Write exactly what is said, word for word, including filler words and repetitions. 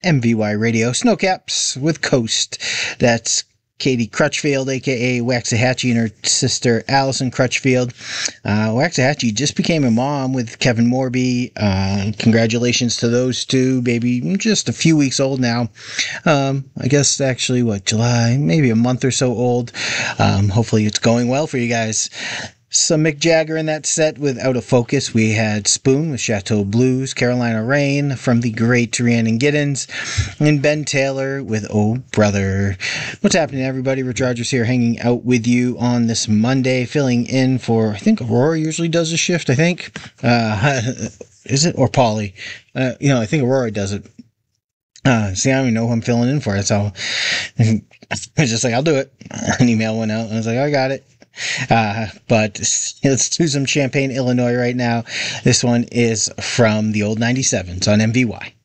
M V Y Radio Snowcaps with Coast. That's Katie Crutchfield, a k a. Waxahachie, and her sister Allison Crutchfield. Uh, Waxahachie just became a mom with Kevin Morby. Uh, congratulations to those two. Baby just a few weeks old now. Um, I guess actually, what, July? Maybe a month or so old. Um, hopefully it's going well for you guys. Some Mick Jagger in that set with Out of Focus. We had Spoon with Chateau Blues, Carolina Rain from the great Rhiannon Giddens, and Ben Taylor with Oh Brother. What's happening, everybody? Rich Rogers here, hanging out with you on this Monday, filling in for, I think Aurora usually does a shift, I think. Uh, is it? Or Polly? Uh, you know, I think Aurora does it. Uh, see, I don't even know who I'm filling in for. So I was just like, I'll do it. An email went out, and I was like, I got it. Uh, but let's do some Champaign, Illinois right now. This one is from the old ninety-sevens on M V Y.